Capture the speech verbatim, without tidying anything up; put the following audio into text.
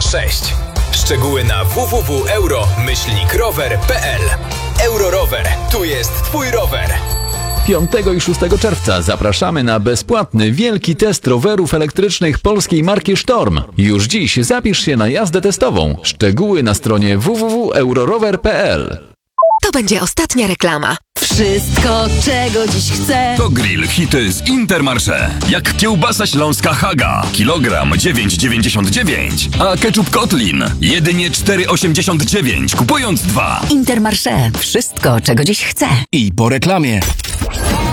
sześć. Szczegóły na w w w kropka euro myślnik rower kropka p l. Eurorower. Tu jest twój rower. piątego i szóstego czerwca zapraszamy na bezpłatny wielki test rowerów elektrycznych polskiej marki Storm. Już dziś zapisz się na jazdę testową. Szczegóły na stronie w w w kropka eurorower kropka p l. To będzie ostatnia reklama. Wszystko, czego dziś chcę. To grill hity z Intermarché. Jak kiełbasa śląska Haga. Kilogram dziewięć dziewięćdziesiąt dziewięć. A ketchup Kotlin jedynie cztery osiemdziesiąt dziewięć. Kupując dwa. Intermarché. Wszystko, czego dziś chcę. I po reklamie.